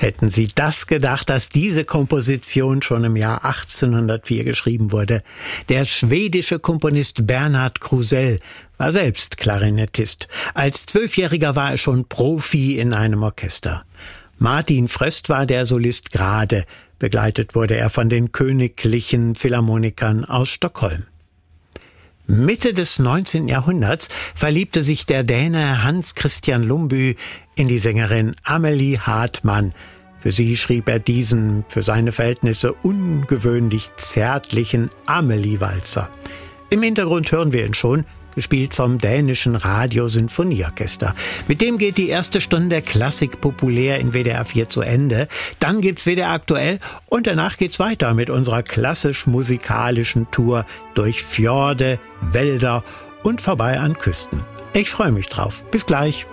Hätten Sie das gedacht, dass diese Komposition schon im Jahr 1804 geschrieben wurde? Der schwedische Komponist Bernhard Krusell war selbst Klarinettist. Als 12-Jähriger war er schon Profi in einem Orchester. Martin Fröst war der Solist Grade. Begleitet wurde er von den Königlichen Philharmonikern aus Stockholm. Mitte des 19. Jahrhunderts verliebte sich der Däne Hans Christian Lumbye in die Sängerin Amelie Hartmann. Für sie schrieb er diesen, für seine Verhältnisse ungewöhnlich zärtlichen Amelie-Walzer. Im Hintergrund hören wir ihn schon, gespielt vom dänischen Radiosinfonieorchester. Mit dem geht die erste Stunde der Klassik populär in WDR 4 zu Ende. Dann gibt's WDR aktuell und danach geht's weiter mit unserer klassisch-musikalischen Tour durch Fjorde, Wälder und vorbei an Küsten. Ich freue mich drauf. Bis gleich.